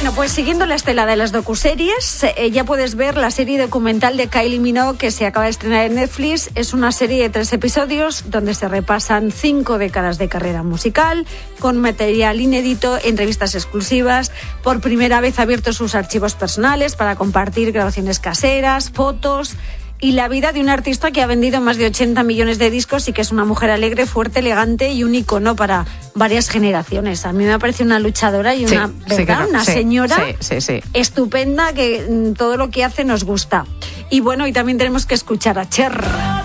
Bueno, pues siguiendo la estela de las docuseries, ya puedes ver la serie documental de Kylie Minogue que se acaba de estrenar en Netflix. Es una serie de 3 episodios donde se repasan 5 décadas de carrera musical, con material inédito, entrevistas exclusivas. Por primera vez ha abierto sus archivos personales para compartir grabaciones caseras, fotos y la vida de un artista que ha vendido más de 80 millones de discos y que es una mujer alegre, fuerte, elegante y un icono para varias generaciones. A mí me parece una luchadora y una, una señora estupenda que todo lo que hace nos gusta. Y bueno, y también tenemos que escuchar a Cher.